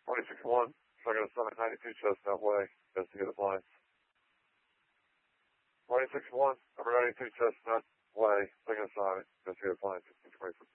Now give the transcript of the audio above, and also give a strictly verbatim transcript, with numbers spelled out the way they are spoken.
twenty-six one, second assignment, ninety-two Chestnut Way, investigate the blinds. twenty-six one, number ninety-two Chestnut Way, second assignment, investigate the blinds, fifteen twenty-six.